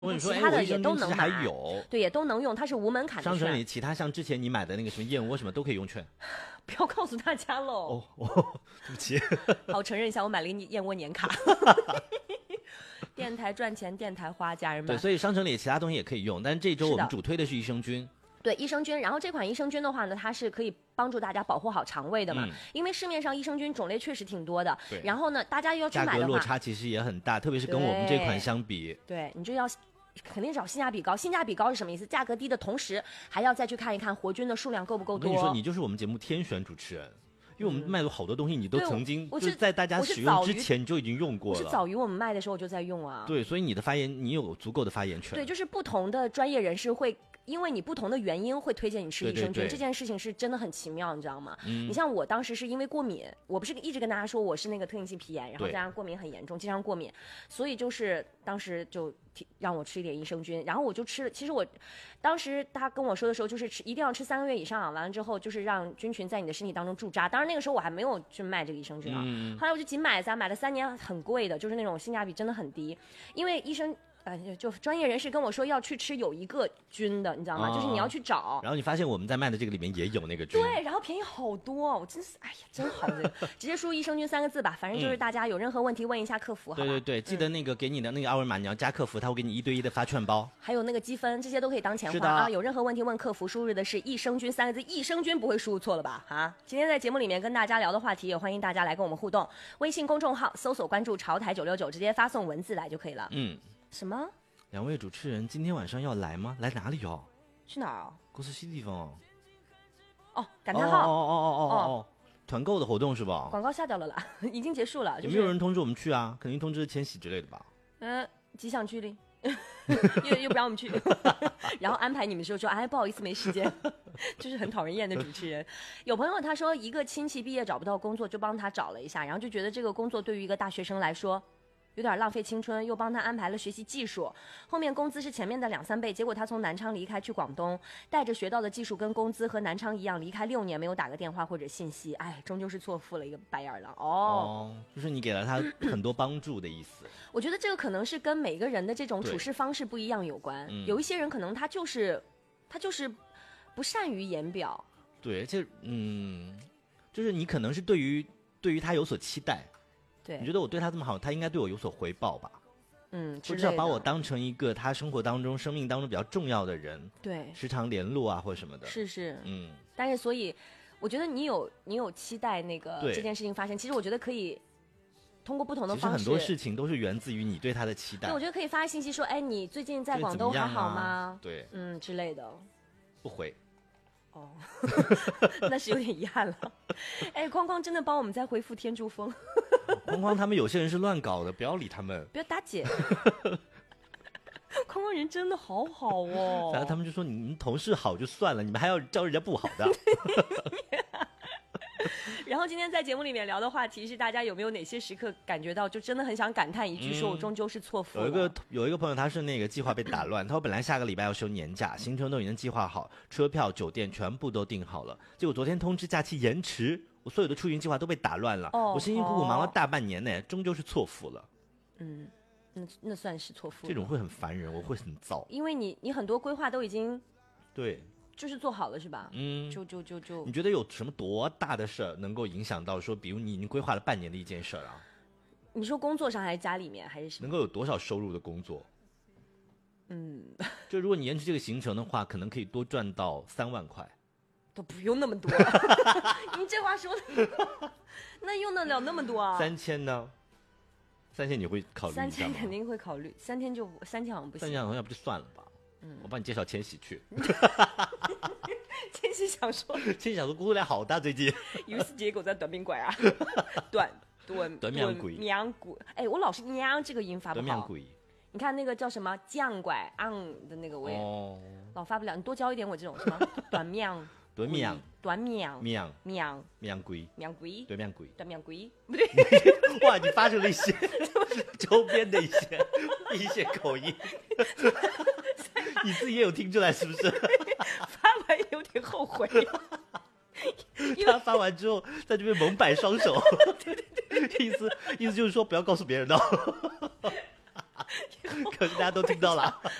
我跟你说， 其他的我也都能买， 还有， 对，也都能用，它是无门槛的券。 商城里其他像之前你买的那个什么燕窝什么都可以用券。 不要告诉大家喽。 对不起。 好，我承认一下，我买了一个燕窝年卡。电台赚钱，电台花，家人们。 对，所以商城里其他东西也可以用，但这周我们主推的是益生菌。 对，益生菌，然后这款益生菌的话呢，它是可以帮助大家保护好肠胃的嘛，因为市面上益生菌种类确实挺多的，然后呢，大家又要去买的话， 价格落差其实也很大，特别是跟我们这款相比， 对，你就要肯定找性价比高。性价比高是什么意思？价格低的同时，还要再去看一看活菌的数量够不够多。 我跟你说，你就是我们节目天选主持人。因为我们卖了好多东西，你都曾经就是在大家使用之前你就已经用过了。 我是早于我们卖的时候我就在用啊。 对，所以你的发言，你有足够的发言权。 对，就是不同的专业人士会因为你不同的原因会推荐你吃益生菌，这件事情是真的很奇妙，你知道吗？你像我当时是因为过敏，我不是一直跟大家说我是那个特应性皮炎，然后加上过敏很严重，经常过敏，所以就是当时就让我吃一点益生菌，然后我就吃了。其实我当时他跟我说的时候，就是一定要吃3个月以上，完了之后就是让菌群在你的身体当中驻扎。当然那个时候我还没有去卖这个益生菌啊，后来我就紧买买了3年，很贵的，就是那种性价比真的很低，因为医生。就专业人士跟我说要去吃有一个菌的，你知道吗？就是你要去找。 然后你发现我们在卖的这个里面也有那个菌。 对，然后便宜好多，我真是哎呀，真好这个。直接输益生菌3个字吧，反正就是大家有任何问题问一下客服，好吧？ 对，记得那个给你的那个二维码，你要加客服，他会给你1对1的发券包， 还有那个积分，这些都可以当钱花啊。有任何问题问客服，输入的是益生菌3个字，益生菌不会输入错了吧？啊，今天在节目里面跟大家聊的话题，也欢迎大家来跟我们互动。微信公众号搜索关注潮台969，直接发送文字来就可以了。什么 ？2位主持人今天晚上要来吗？来哪里哦？ 去哪儿啊？ 公司西地方哦。 哦，感叹号。 哦，团购的活动是吧？ 广告下掉了啦，已经结束了。 有没有人通知我们去啊？肯定通知千玺之类的吧？ 吉祥去哩。又不让我们去，然后安排你们说哎不好意思没时间，就是很讨人厌的主持人。有朋友他说一个亲戚毕业找不到工作，就帮他找了一下，然后就觉得这个工作对于一个大学生来说有点浪费青春，又帮他安排了学习技术，后面工资是前面的2-3倍，结果他从南昌离开去广东，带着学到的技术跟工资和南昌一样，离开6年没有打个电话或者信息，哎，终究是错付了一个白眼狼。 就是你给了他很多帮助的意思。 我觉得这个可能是跟每个人的这种处事方式不一样有关，有一些人可能他就是不善于言表。 对，就是你可能是对于他有所期待。 对， 你觉得我对他这么好，他应该对我有所回报吧？ 至少把我当成一个他生活当中、生命当中比较重要的人， 对， 时常联络啊或者什么的。 是，但是所以我觉得你有期待那个这件事情发生，其实我觉得可以通过不同的方式。 其实很多事情都是源自于你对他的期待。 对，我觉得可以发信息说，哎，你最近在广东还好吗？ 对， 之类的。 不回。 那是有点遗憾了。哎，框框真的帮我们在回复天珠峰。 框框他们有些人是乱搞的，不要理他们， 不要打姐。框框人真的好好哦。 然后他们就说你们同事好就算了，你们还要叫人家不好的。 然后今天在节目里面聊的话题是，大家有没有哪些时刻感觉到就真的很想感叹一句，说我终究是错付了。 有一个朋友，他是那个计划被打乱，他说本来下个礼拜要休年假，行程都已经计划好，车票、酒店全部都订好了，结果昨天通知假期延迟，我所有的出行计划都被打乱了。我辛辛苦苦忙了大半年呢，终究是错付了。 那算是错付了。 这种会很烦人，我会很燥， 因为你很多规划都已经对。 就是做好了是吧？就你觉得有什么多大的事儿能够影响到说，比如你已经规划了半年的一件事儿啊？ 你说工作上还是家里面还是什么？ 能够有多少收入的工作？就如果你延迟这个行程的话，可能可以多赚到3万块。 都不用那么多。你这话说的，那用得了那么多啊 ？3000呢？3000你会考虑一下吗？ 3000肯定会考虑，3天好像不行。 3天好像要不就算了吧。我帮你介绍千玺去。 千玺想说工作量好大最近。 以为是结果在短命鬼啊。短命鬼。 娘鬼，哎，我老是娘这个音发不好。 短命鬼。 你看那个叫什么酱拐的那个我也老发不了，你多教一点我这种什么短命。 短命鬼，短命鬼， 不对。 哇，你发出了一些周边的一些口音。你自己也有听出来是不是？ 发完有点后悔。 他发完之后在这边猛摆双手。对，意思就是说不要告诉别人哦。 大家都听到了。